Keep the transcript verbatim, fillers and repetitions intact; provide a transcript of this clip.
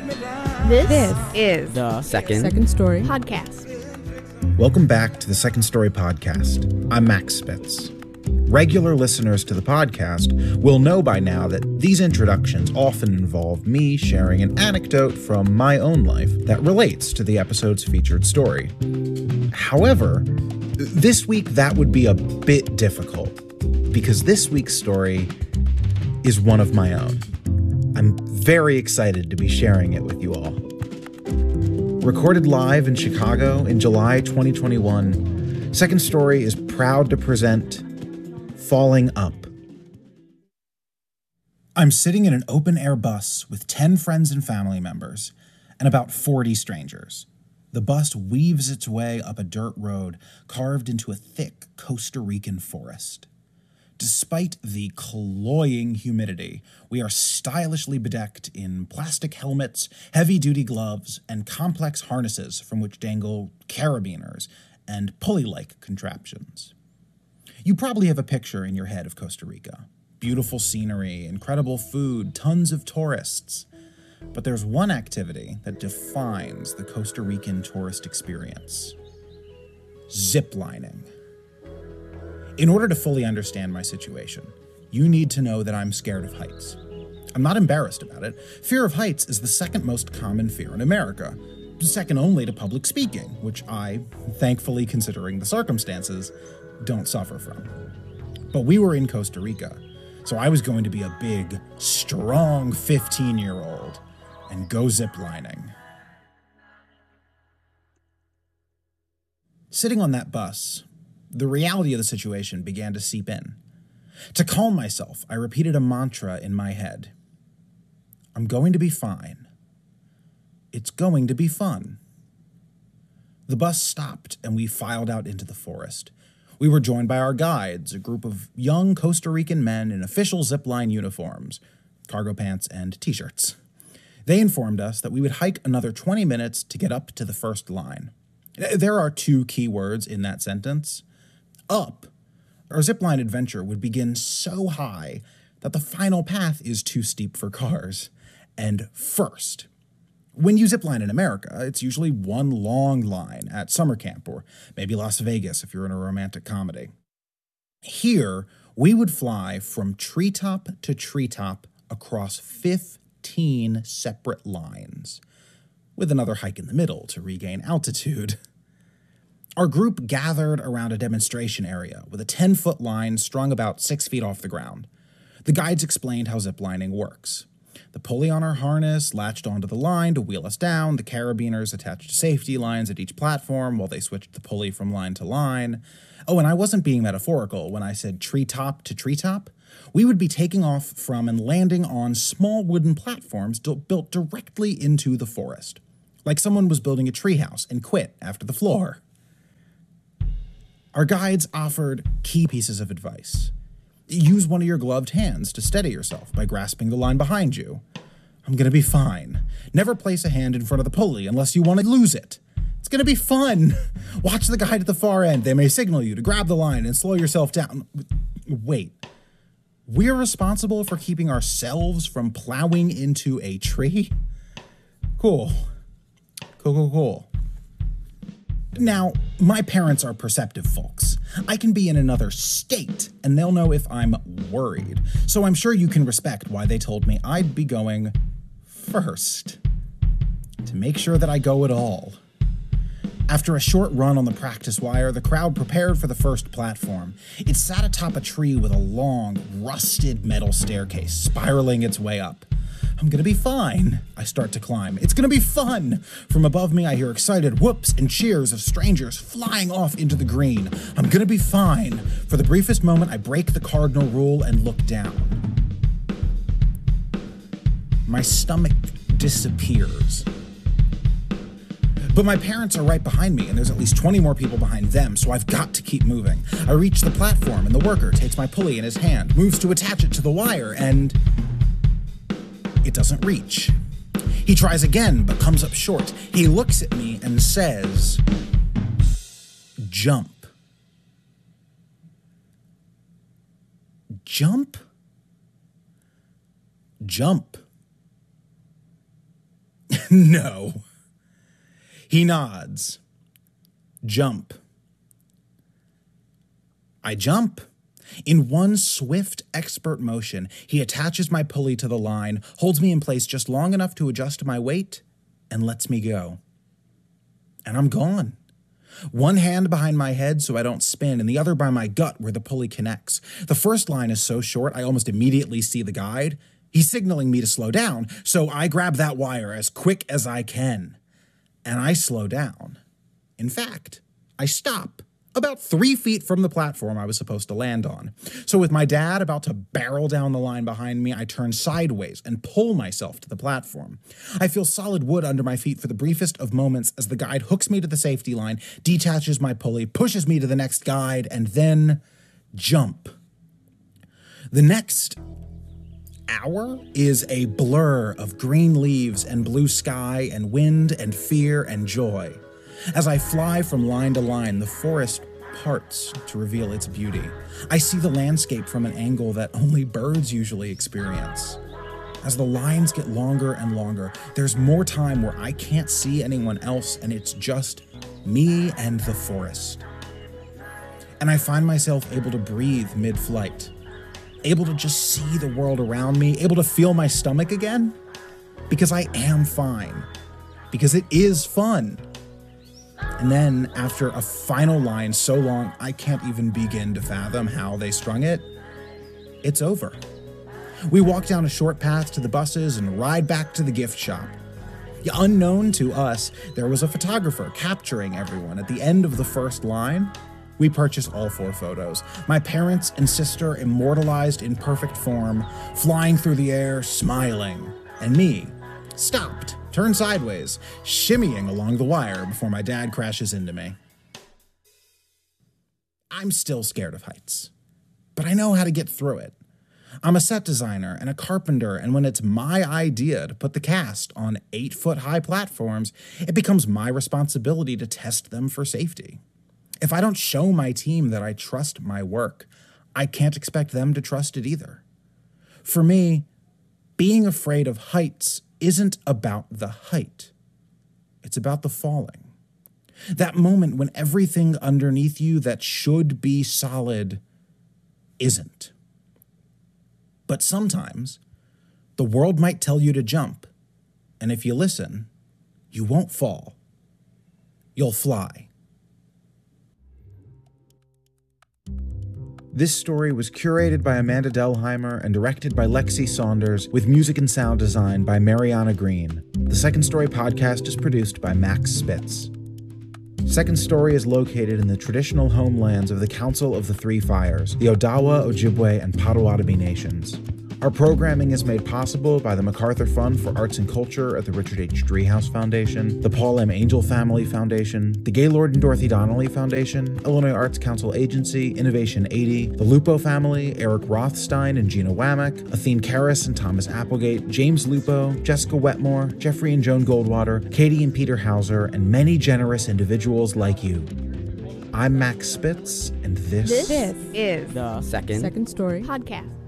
This, This is the Second. Second Story podcast. Welcome back to the Second Story podcast. I'm Max Spitz. Regular listeners to the podcast will know by now that these introductions often involve me sharing an anecdote from my own life that relates to the episode's featured story. However, this week that would be a bit difficult because this week's story is one of my own. I'm very excited to be sharing it with you all. Recorded live in Chicago in July twenty twenty-one, Second Story is proud to present Falling Up. I'm sitting in an open-air bus with ten friends and family members and about forty strangers. The bus weaves its way up a dirt road carved into a thick Costa Rican forest. Despite the cloying humidity, we are stylishly bedecked in plastic helmets, heavy-duty gloves, and complex harnesses from which dangle carabiners and pulley-like contraptions. You probably have a picture in your head of Costa Rica. Beautiful scenery, incredible food, tons of tourists. But there's one activity that defines the Costa Rican tourist experience: ziplining. In order to fully understand my situation, you need to know that I'm scared of heights. I'm not embarrassed about it. Fear of heights is the second most common fear in America, second only to public speaking, which I, thankfully considering the circumstances, don't suffer from. But we were in Costa Rica, so I was going to be a big, strong fifteen-year-old and go ziplining. Sitting on that bus, the reality of the situation began to seep in. To calm myself, I repeated a mantra in my head. I'm going to be fine. It's going to be fun. The bus stopped and we filed out into the forest. We were joined by our guides, a group of young Costa Rican men in official zipline uniforms, cargo pants and t-shirts. They informed us that we would hike another twenty minutes to get up to the first line. There are two key words in that sentence. Up. Our zipline adventure would begin so high that the final path is too steep for cars. And first. When you zipline in America, it's usually one long line at summer camp or maybe Las Vegas if you're in a romantic comedy. Here, we would fly from treetop to treetop across fifteen separate lines, with another hike in the middle to regain altitude. Our group gathered around a demonstration area with a ten-foot line strung about six feet off the ground. The guides explained how ziplining works. The pulley on our harness latched onto the line to wheel us down, the carabiners attached safety lines at each platform while they switched the pulley from line to line. Oh, and I wasn't being metaphorical when I said treetop to treetop. We would be taking off from and landing on small wooden platforms built directly into the forest, like someone was building a treehouse and quit after the floor. Our guides offered key pieces of advice. Use one of your gloved hands to steady yourself by grasping the line behind you. I'm gonna be fine. Never place a hand in front of the pulley unless you want to lose it. It's gonna be fun. Watch the guide at the far end. They may signal you to grab the line and slow yourself down. Wait. We're responsible for keeping ourselves from plowing into a tree? Cool. Cool, cool, cool. Now, my parents are perceptive folks. I can be in another state, and they'll know if I'm worried. So I'm sure you can respect why they told me I'd be going first, to make sure that I go at all. After a short run on the practice wire, the crowd prepared for the first platform. It sat atop a tree with a long, rusted metal staircase spiraling its way up. I'm gonna be fine. I start to climb. It's gonna be fun. From above me, I hear excited whoops and cheers of strangers flying off into the green. I'm gonna be fine. For the briefest moment, I break the cardinal rule and look down. My stomach disappears. But my parents are right behind me, and there's at least twenty more people behind them, so I've got to keep moving. I reach the platform, and the worker takes my pulley in his hand, moves to attach it to the wire, and it doesn't reach. He tries again, but comes up short. He looks at me and says, "Jump." Jump? Jump. No. He nods. Jump. I jump. In one swift, expert motion, he attaches my pulley to the line, holds me in place just long enough to adjust to my weight, and lets me go. And I'm gone. One hand behind my head so I don't spin, and the other by my gut where the pulley connects. The first line is so short I almost immediately see the guide. He's signaling me to slow down, so I grab that wire as quick as I can. And I slow down. In fact, I stop about three feet from the platform I was supposed to land on. So with my dad about to barrel down the line behind me, I turn sideways and pull myself to the platform. I feel solid wood under my feet for the briefest of moments as the guide hooks me to the safety line, detaches my pulley, pushes me to the next guide, and then jump. The next hour is a blur of green leaves and blue sky and wind and fear and joy. As I fly from line to line, the forest parts to reveal its beauty. I see the landscape from an angle that only birds usually experience. As the lines get longer and longer, there's more time where I can't see anyone else, and it's just me and the forest. And I find myself able to breathe mid-flight, able to just see the world around me, able to feel my stomach again, because I am fine, because it is fun. And then, after a final line so long I can't even begin to fathom how they strung it, it's over. We walk down a short path to the buses and ride back to the gift shop. Unknown to us, there was a photographer capturing everyone at the end of the first line. We purchase all four photos. My parents and sister immortalized in perfect form, flying through the air, smiling, and me, stopped, turned sideways, shimmying along the wire before my dad crashes into me. I'm still scared of heights, but I know how to get through it. I'm a set designer and a carpenter, and when it's my idea to put the cast on eight-foot-high platforms, it becomes my responsibility to test them for safety. If I don't show my team that I trust my work, I can't expect them to trust it either. For me, being afraid of heights isn't about the height. It's about the falling. That moment when everything underneath you that should be solid isn't. But sometimes, the world might tell you to jump, and if you listen, you won't fall. You'll fly. This story was curated by Amanda Delheimer and directed by Lexi Saunders, with music and sound design by Mariana Green. The Second Story podcast is produced by Max Spitz. Second Story is located in the traditional homelands of the Council of the Three Fires, the Odawa, Ojibwe, and Potawatomi nations. Our programming is made possible by the MacArthur Fund for Arts and Culture at the Richard H. Driehaus Foundation, the Paul M. Angel Family Foundation, the Gaylord and Dorothy Donnelly Foundation, Illinois Arts Council Agency, Innovation eighty, the Lupo family, Eric Rothstein and Gina Wamick, Athene Karras and Thomas Applegate, James Lupo, Jessica Wetmore, Jeffrey and Joan Goldwater, Katie and Peter Hauser, and many generous individuals like you. I'm Max Spitz, and this, this is the Second, Second Story podcast.